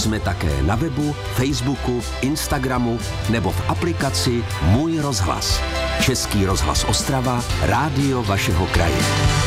Jsme také na webu, Facebooku, Instagramu nebo v aplikaci Můj rozhlas. Český rozhlas Ostrava, rádio vašeho kraje.